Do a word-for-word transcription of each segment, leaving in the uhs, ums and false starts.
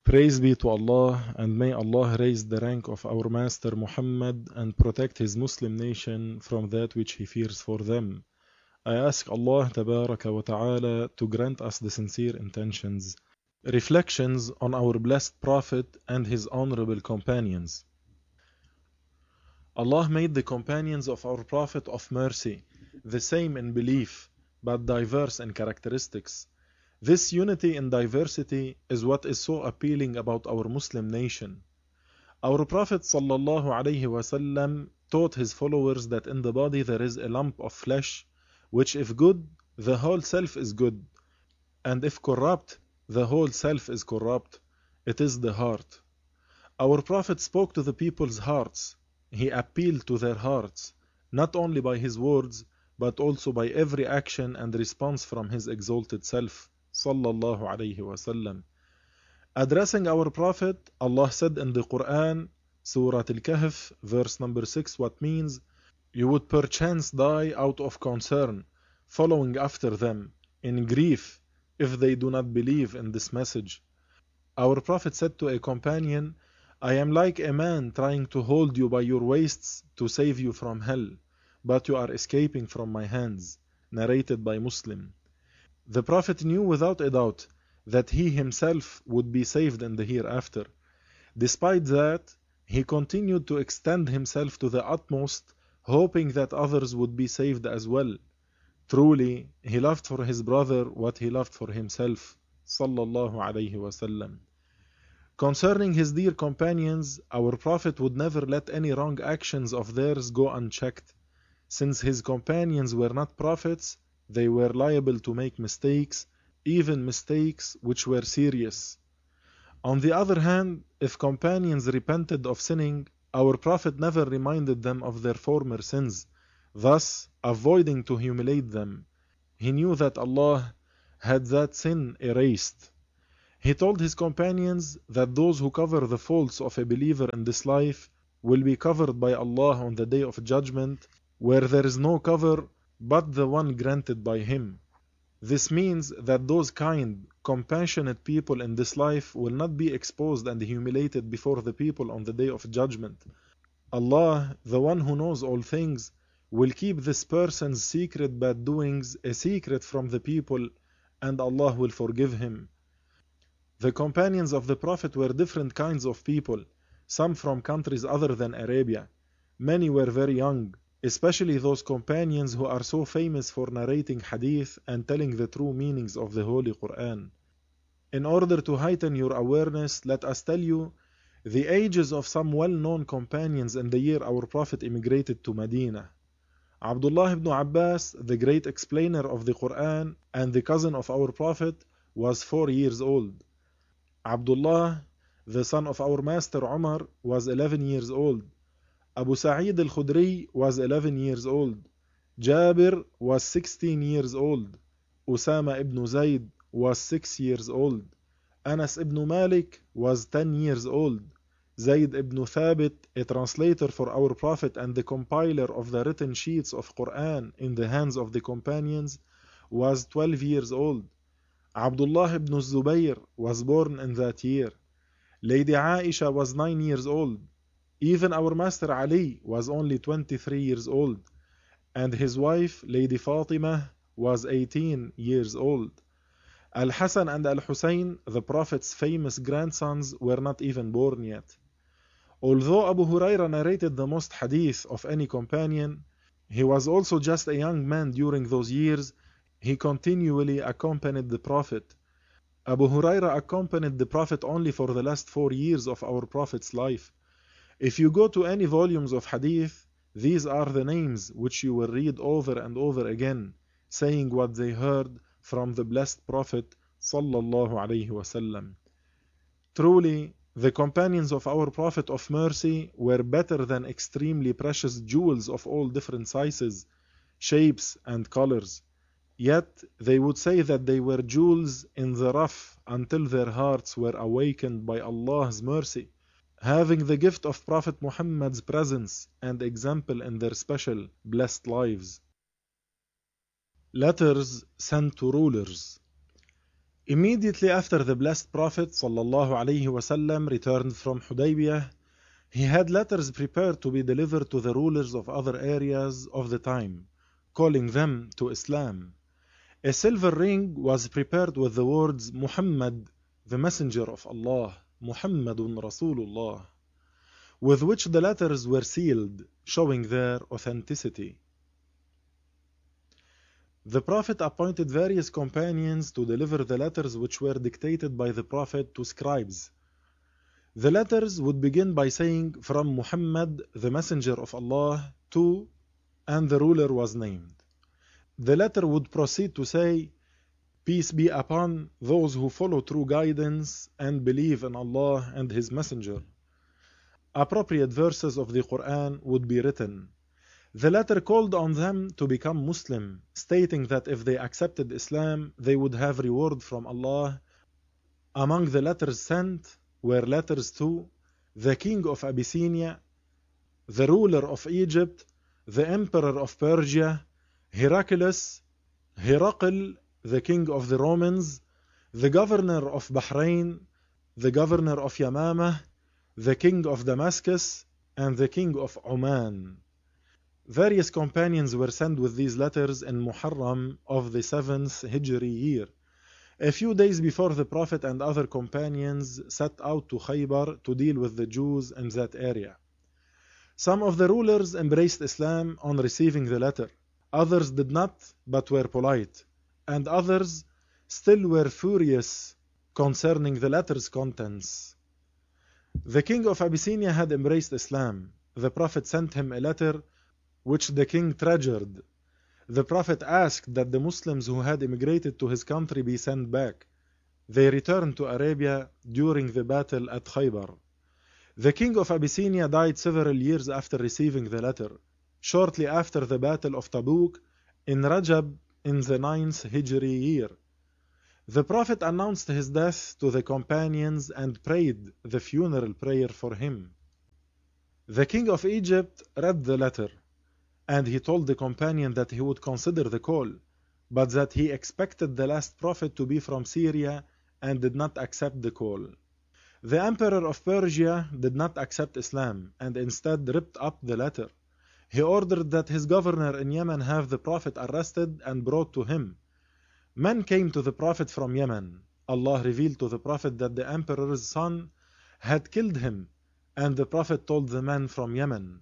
Praise be to Allah, and may Allah raise the rank of our Master Muhammad and protect his Muslim nation from that which he fears for them. I ask Allah Tabaraka wa Ta'ala to grant us the sincere intentions. Reflections on our blessed Prophet and his honorable companions. Allah made the companions of our Prophet of mercy, the same in belief, but diverse in characteristics. This unity in diversity is what is so appealing about our Muslim nation. Our Prophet sallallahu alaihi wasallam taught his followers that in the body there is a lump of flesh, which if good, the whole self is good, and if corrupt, the whole self is corrupt. It is the heart. Our Prophet spoke to the people's hearts. He appealed to their hearts, not only by his words, but also by every action and response from his exalted self. Sallallahu alayhi wasallam. Addressing our Prophet, Allah said in the Quran, Surah Al-Kahf, verse number six, what means, you would perchance die out of concern, following after them, in grief, if they do not believe in this message. Our Prophet said to a companion, I am like a man trying to hold you by your waists to save you from hell, but you are escaping from my hands. Narrated by Muslim. The Prophet knew without a doubt that he himself would be saved in the hereafter. Despite that, he continued to extend himself to the utmost, hoping that others would be saved as well. Truly, he loved for his brother what he loved for himself. Sallallahu alayhi wasallam. Concerning his dear companions, our Prophet would never let any wrong actions of theirs go unchecked. Since his companions were not prophets, they were liable to make mistakes, even mistakes which were serious. On the other hand, if companions repented of sinning, our Prophet never reminded them of their former sins, thus avoiding to humiliate them. He knew that Allah had that sin erased. He told his companions that those who cover the faults of a believer in this life will be covered by Allah on the day of judgment, where there is no cover but the one granted by him. This means that those kind, compassionate people in this life will not be exposed and humiliated before the people on the day of judgment. Allah, the one who knows all things, will keep this person's secret bad doings a secret from the people, and Allah will forgive him. The companions of the Prophet were different kinds of people, some from countries other than Arabia. Many were very young, especially those companions who are so famous for narrating hadith and telling the true meanings of the Holy Quran. In order to heighten your awareness, let us tell you the ages of some well-known companions in the year our Prophet immigrated to Medina. Abdullah ibn Abbas, the great explainer of the Quran and the cousin of our Prophet, was four years old. Abdullah, the son of our master Umar, was eleven years old. Abu Sa'id al-Khudri was eleven years old. Jabir was sixteen years old. Usama ibn Zayd was six years old. Anas ibn Malik was ten years old. Zayd ibn Thabit, a translator for our Prophet and the compiler of the written sheets of Quran in the hands of the companions, was twelve years old. Abdullah ibn Zubayr was born in that year. Lady Aisha was nine years old. Even our Master Ali was only twenty-three years old, and his wife, Lady Fatima, was eighteen years old. Al-Hasan and Al-Husayn, the Prophet's famous grandsons, were not even born yet. Although Abu Huraira narrated the most hadith of any companion, he was also just a young man during those years. He continually accompanied the Prophet. Abu Huraira accompanied the Prophet only for the last four years of our Prophet's life. If you go to any volumes of hadith, these are the names which you will read over and over again, saying what they heard from the blessed Prophet sallallahu alaihi wasallam. Truly, the companions of our Prophet of mercy were better than extremely precious jewels of all different sizes, shapes, and colors. Yet they would say that they were jewels in the rough until their hearts were awakened by Allah's mercy, having the gift of Prophet Muhammad's presence and example in their special blessed lives. Letters sent to rulers. Immediately after the blessed Prophet sallallahu alaihi wasallam returned from Hudaybiyah, he had letters prepared to be delivered to the rulers of other areas of the time, calling them to Islam. A silver ring was prepared with the words Muhammad, the Messenger of Allah, Muhammadun Rasulullah, with which the letters were sealed, showing their authenticity. The Prophet appointed various companions to deliver the letters which were dictated by the Prophet to scribes. The letters would begin by saying, from Muhammad, the Messenger of Allah, to, and the ruler was named. The letter would proceed to say, peace be upon those who follow true guidance and believe in Allah and His Messenger. Appropriate verses of the Quran would be written. The letter called on them to become Muslim, stating that if they accepted Islam, they would have reward from Allah. Among the letters sent were letters to the king of Abyssinia, the ruler of Egypt, the emperor of Persia, Heraclius, Heracl, the king of the Romans, the governor of Bahrain, the governor of Yamamah, the king of Damascus, and the king of Oman. Various companions were sent with these letters in Muharram of the seventh Hijri year, a few days before the Prophet and other companions set out to Khaybar to deal with the Jews in that area. Some of the rulers embraced Islam on receiving the letter, others did not but were polite, and others still were furious concerning the letter's contents. The king of Abyssinia had embraced Islam. The Prophet sent him a letter which the king treasured. The Prophet asked that the Muslims who had immigrated to his country be sent back. They returned to Arabia during the battle at Khaybar. The king of Abyssinia died several years after receiving the letter, shortly after the battle of Tabuk in Rajab in the ninth Hijri year. The Prophet announced his death to the companions and prayed the funeral prayer for him. The king of Egypt read the letter, and he told the companion that he would consider the call, but that he expected the last prophet to be from Syria and did not accept the call. The emperor of Persia did not accept Islam and instead ripped up the letter. He ordered that his governor in Yemen have the prophet arrested and brought to him. Men came to the prophet from Yemen. Allah revealed to the prophet that the emperor's son had killed him, and the prophet told the men from Yemen.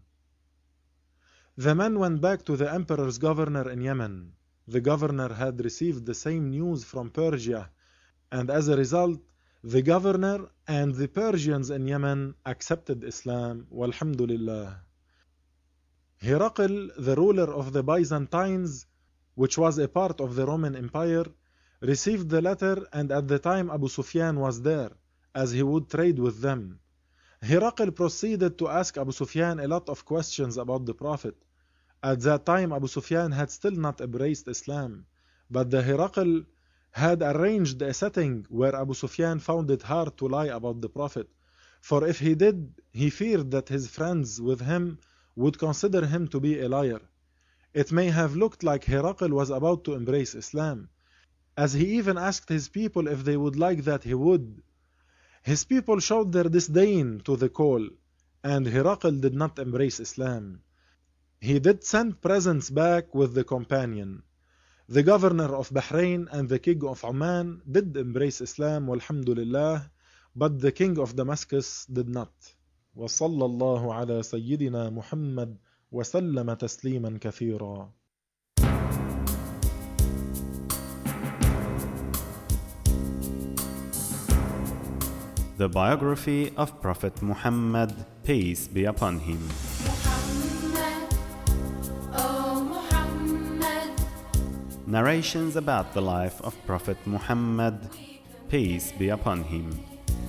The men went back to the emperor's governor in Yemen. The governor had received the same news from Persia, and as a result, the governor and the Persians in Yemen accepted Islam. Walhamdulillah. Heracl, the ruler of the Byzantines, which was a part of the Roman Empire, received the letter, and at the time Abu Sufyan was there, as he would trade with them. Heracl proceeded to ask Abu Sufyan a lot of questions about the Prophet. At that time Abu Sufyan had still not embraced Islam, but the Heracl had arranged a setting where Abu Sufyan found it hard to lie about the Prophet, for if he did, he feared that his friends with him would consider him to be a liar. It may have looked like Heracl was about to embrace Islam, as he even asked his people if they would like that he would. His people showed their disdain to the call, and Heracl did not embrace Islam. He did send presents back with the companion. The governor of Bahrain and the king of Oman did embrace Islam, walhamdulillah, but the king of Damascus did not. وصلى الله على سيدنا محمد وسلم تسليما كثيرا. The biography of Prophet Muhammad, peace be upon him. Muhammad, oh Muhammad. Narrations about the life of Prophet Muhammad, peace be upon him.